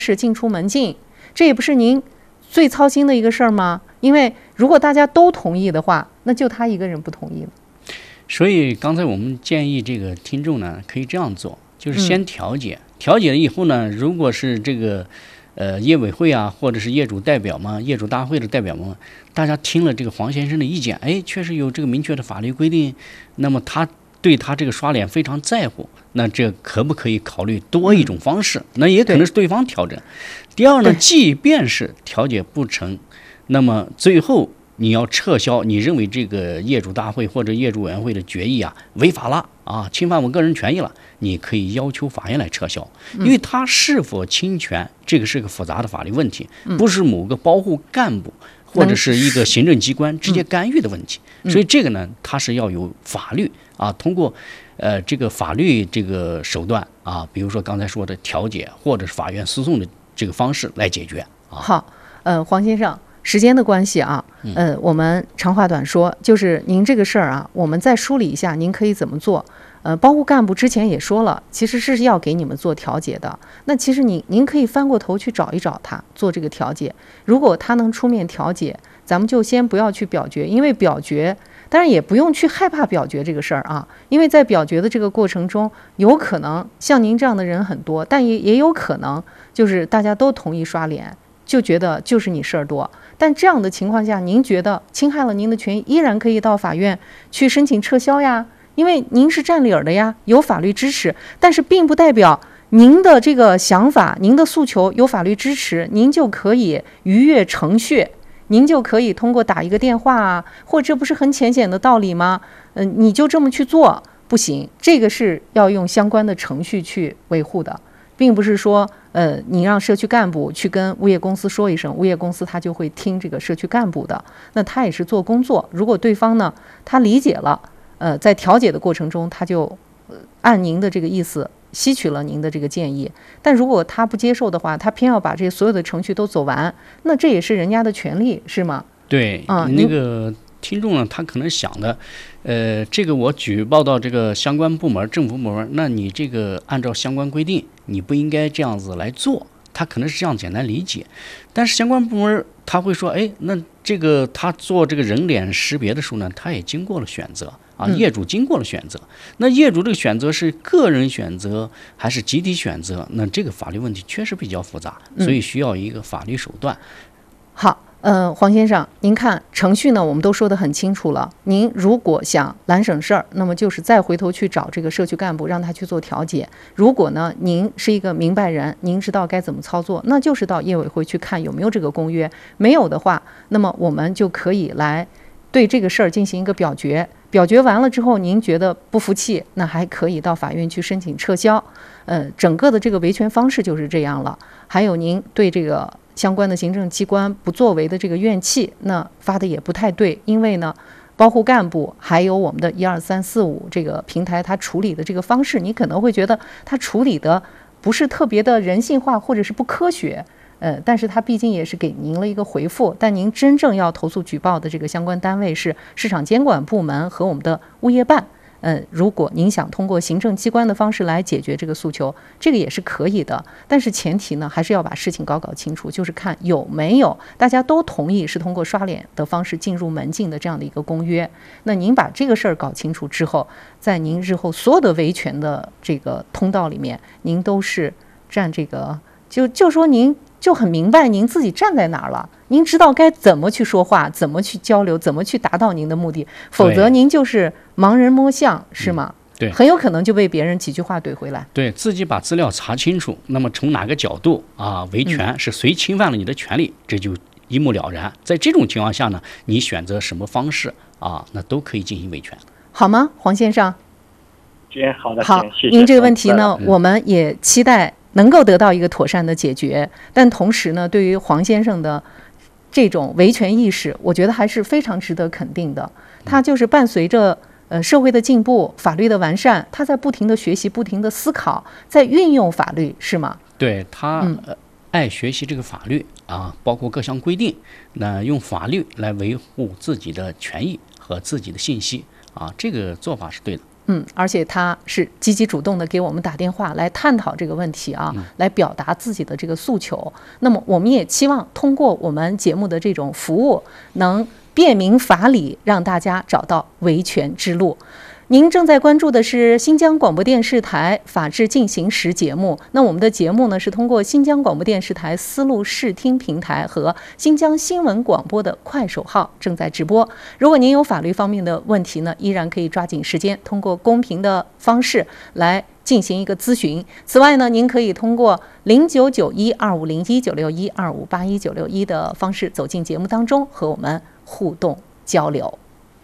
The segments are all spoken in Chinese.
式进出门禁，这也不是您最操心的一个事儿吗？因为如果大家都同意的话，那就他一个人不同意了。 所以刚才我们建议这个听众呢，可以这样做，就是先调解，调解了以后呢，如果是这个业委会啊，或者是业主代表嘛，业主大会的代表们，大家听了这个黄先生的意见，哎，确实有这个明确的法律规定，那么他对他这个刷脸非常在乎，那这可不可以考虑多一种方式？那也可能是对方调整。第二呢，即便是调解不成，那么最后你要撤销你认为这个业主大会或者业主委员会的决议啊违法了啊，侵犯我个人权益了，你可以要求法院来撤销，因为他是否侵权，这个是个复杂的法律问题，不是某个保护干部或者是一个行政机关直接干预的问题，所以这个呢，它是要有法律啊，通过这个法律这个手段啊，比如说刚才说的调解或者是法院诉讼的这个方式来解决啊。 好，黄先生，时间的关系啊，我们长话短说，就是您这个事儿啊，我们再梳理一下，您可以怎么做？保护干部之前也说了，其实是要给你们做调解的。那其实您可以翻过头去找一找他做这个调解，如果他能出面调解，咱们就先不要去表决，因为表决。当然也不用去害怕表决这个事儿啊，因为在表决的这个过程中，有可能像您这样的人很多，但也有可能就是大家都同意刷脸，就觉得就是你事儿多。但这样的情况下，您觉得侵害了您的权益，依然可以到法院去申请撤销呀，因为您是占理儿的呀，有法律支持。但是并不代表您的这个想法、您的诉求有法律支持，您就可以逾越程序。您就可以通过打一个电话啊，或者这不是很浅显的道理吗？你就这么去做不行，这个是要用相关的程序去维护的，并不是说你让社区干部去跟物业公司说一声，物业公司他就会听这个社区干部的，那他也是做工作。如果对方呢他理解了，在调解的过程中他就按您的这个意思吸取了您的这个建议，但如果他不接受的话，他偏要把这所有的程序都走完，那这也是人家的权利，是吗？ 对，那个听众呢，他可能想的，这个我举报到这个相关部门、政府部门，那你这个按照相关规定，你不应该这样子来做，他可能是这样简单理解，但是相关部门他会说，哎，那这个他做这个人脸识别的时候呢，他也经过了选择。业主经过了选择，那业主这个选择是个人选择还是集体选择？那这个法律问题确实比较复杂，所以需要一个法律手段。 好，黄先生，您看程序呢，我们都说得很清楚了。您如果想懒省事儿，那么就是再回头去找这个社区干部，让他去做调解。如果呢，您是一个明白人，您知道该怎么操作，那就是到业委会去看有没有这个公约。没有的话，那么我们就可以来对这个事儿进行一个表决。表决完了之后，您觉得不服气，那还可以到法院去申请撤销。整个的这个维权方式就是这样了。还有您对这个相关的行政机关不作为的这个怨气，那发的也不太对，因为呢，保护干部还有我们的12345这个平台，它处理的这个方式，你可能会觉得它处理的不是特别的人性化，或者是不科学。但是他毕竟也是给您了一个回复，但您真正要投诉举报的这个相关单位是市场监管部门和我们的物业办。如果您想通过行政机关的方式来解决这个诉求，这个也是可以的。但是前提呢，还是要把事情搞清楚，就是看有没有大家都同意是通过刷脸的方式进入门禁的这样的一个公约。那您把这个事儿搞清楚之后，在您日后所有的维权的这个通道里面，您都是占这个，就说您就很明白您自己站在哪儿了，您知道该怎么去说话，怎么去交流，怎么去达到您的目的，否则您就是盲人摸象，是吗？ 对， 很有可能就被别人几句话怼回来。 对自己把资料查清楚，那么从哪个角度啊维权是谁侵犯了你的权利，这就一目了然。在这种情况下呢，你选择什么方式啊，那都可以进行维权， 好吗，黄先生？ 好的， 好， 谢谢。 您这个问题呢，我们也期待能够得到一个妥善的解决，但同时呢，对于黄先生的这种维权意识，我觉得还是非常值得肯定的。他就是伴随着社会的进步、法律的完善，他在不停的学习、不停的思考，在运用法律，是吗？ 对他爱学习这个法律啊，包括各项规定，那用法律来维护自己的权益和自己的信息啊，这个做法是对的。 而且他是积极主动的给我们打电话来探讨这个问题啊，来表达自己的这个诉求。那么我们也期望通过我们节目的这种服务，能便民法理，让大家找到维权之路。您正在关注的是新疆广播电视台法治进行时节目。那我们的节目呢，是通过新疆广播电视台丝路视听平台和新疆新闻广播的快手号正在直播。如果您有法律方面的问题呢，依然可以抓紧时间，通过公平的方式来进行一个咨询。此外呢，您可以通过0991250196158196的方式走进节目当中，和我们互动交流。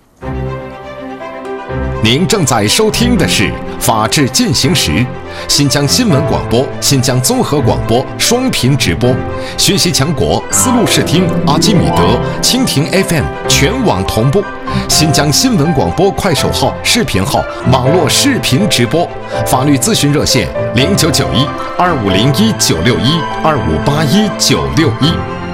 您正在收听的是《法治进行时》，新疆新闻广播、新疆综合广播双频直播，学习强国丝路视听、阿基米德、蜻蜓 FM 全网同步，新疆新闻广播快手号、视频号网络视频直播，法律咨询热线099125019612581961。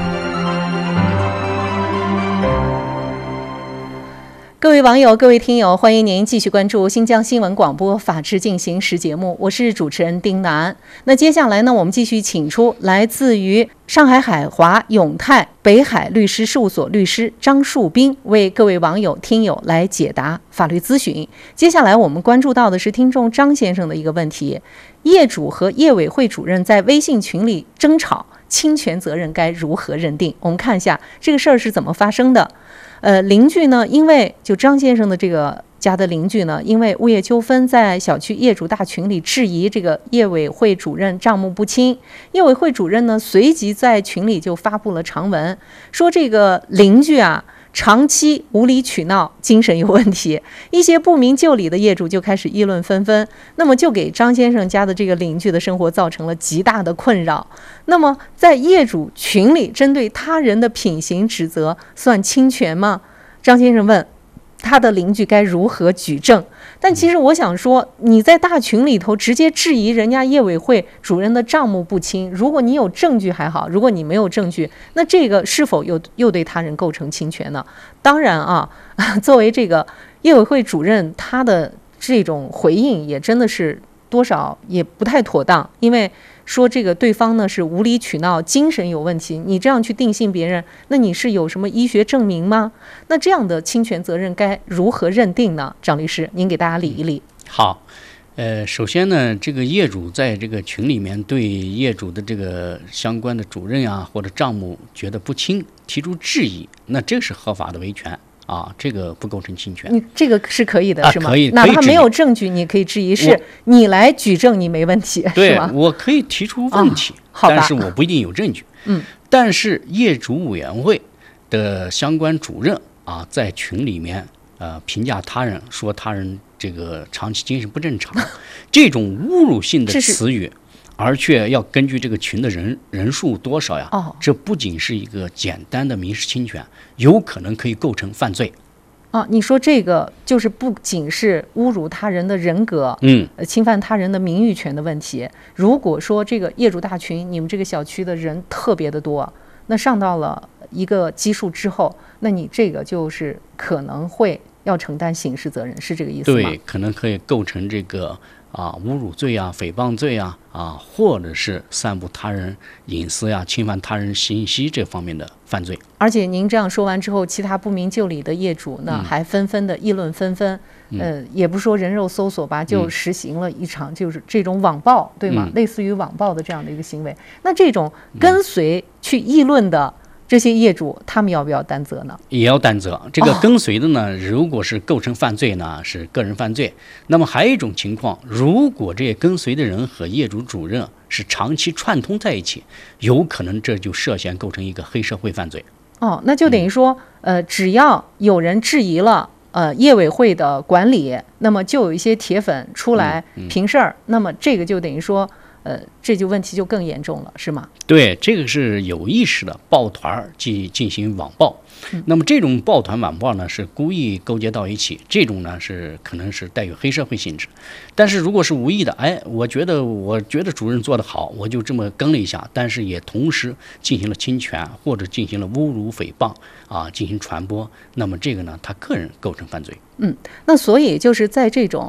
各位网友、各位听友，欢迎您继续关注新疆新闻广播法治进行时节目，我是主持人丁楠。那接下来呢，我们继续请出来自于上海海华永泰北海律师事务所律师张树斌，为各位网友、听友来解答法律咨询。接下来我们关注到的是听众张先生的一个问题：业主和业委会主任在微信群里争吵，侵权责任该如何认定？我们看一下这个事儿是怎么发生的。邻居呢，因为就张先生的这个家的邻居呢，因为物业纠纷，在小区业主大群里质疑这个业委会主任账目不清。业委会主任呢，随即在群里就发布了长文，说这个邻居啊，长期无理取闹，精神有问题。一些不明就里的业主就开始议论纷纷，那么就给张先生家的这个邻居的生活造成了极大的困扰。那么在业主群里针对他人的品行指责，算侵权吗？张先生问他的邻居该如何举证。但其实我想说，你在大群里头直接质疑人家业委会主任的账目不清，如果你有证据还好，如果你没有证据，那这个是否又对他人构成侵权呢？当然啊，作为这个业委会主任，他的这种回应也真的是多少也不太妥当，因为说这个对方呢是无理取闹，精神有问题，你这样去定性别人，那你是有什么医学证明吗？那这样的侵权责任该如何认定呢？张律师，您给大家理一理。 好，首先呢，这个业主在这个群里面对业主的这个相关的主任啊或者账目觉得不清，提出质疑，那这是合法的维权。这个不构成侵权。 你这个是可以的，是吗？ 可以， 哪怕没有证据，你可以质疑，是你来举证，你没问题， 对， 是吗？ 我可以提出问题，但是我不一定有证据。但是业主委员会的相关主任在群里面评价他人，说他人这个长期精神不正常，这种侮辱性的词语。而却要根据这个群的人数多少呀？这不仅是一个简单的民事侵权，有可能可以构成犯罪。 你说这个就是不仅是侮辱他人的人格，侵犯他人的名誉权的问题。如果说这个业主大群，你们这个小区的人特别的多，那上到了一个基数之后，那你这个就是可能会要承担刑事责任，是这个意思吗？ 对，可能可以构成这个侮辱罪啊、诽谤罪啊，或者是散布他人隐私呀、侵犯他人信息这方面的犯罪。 而且您这样说完之后，其他不明就里的业主呢，还纷纷的议论纷纷，也不说人肉搜索吧，就实行了一场就是这种网暴，对吗？类似于网暴的这样的一个行为。那这种跟随去议论的这些业主，他们要不要担责呢？ 也要担责。这个跟随的呢，如果是构成犯罪呢，是个人犯罪。那么还有一种情况，如果这些跟随的人和业主主任是长期串通在一起，有可能这就涉嫌构成一个黑社会犯罪。 那就等于说，只要有人质疑了业委会的管理，那么就有一些铁粉出来评事儿，那么这个就等于说。这就问题就更严重了，是吗？ 对，这个是有意识的抱团进行网暴。那么这种抱团网暴呢，是故意勾结到一起，这种呢是可能是带有黑社会性质。但是如果是无意的，我觉得主任做得好，我就这么跟了一下，但是也同时进行了侵权或者进行了侮辱诽谤进行传播，那么这个呢，他个人构成犯罪。 那所以就是在这种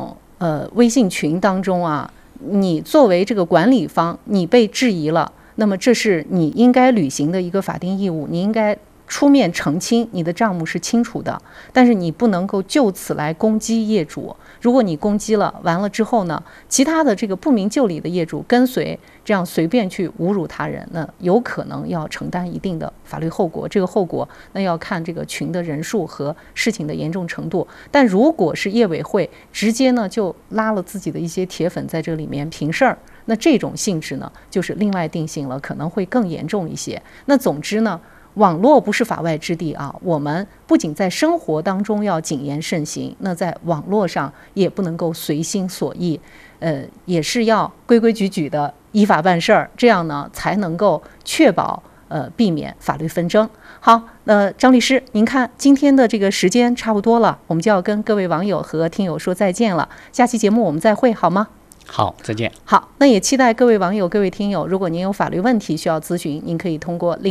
微信群当中啊，你作为这个管理方，你被质疑了，那么这是你应该履行的一个法定义务，你应该出面澄清你的账目是清楚的，但是你不能够就此来攻击业主。如果你攻击了，完了之后呢，其他的这个不明就里的业主跟随这样随便去侮辱他人，那有可能要承担一定的法律后果。这个后果那要看这个群的人数和事情的严重程度。但如果是业委会直接呢就拉了自己的一些铁粉在这里面评事儿，那这种性质呢就是另外定性了，可能会更严重一些。那总之呢，网络不是法外之地啊，我们不仅在生活当中要谨言慎行，那在网络上也不能够随心所欲，也是要规规矩矩的依法办事儿，这样呢才能够确保避免法律纷争。好，张律师，您看今天的这个时间差不多了，我们就要跟各位网友和听友说再见了，下期节目我们再会好吗？ 好，再见。 好，那也期待各位网友、各位听友，如果您有法律问题需要咨询，您可以通过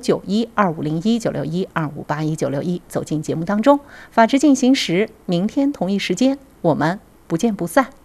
09912501-961-2581-961走进节目当中。法治进行时，明天同一时间我们不见不散。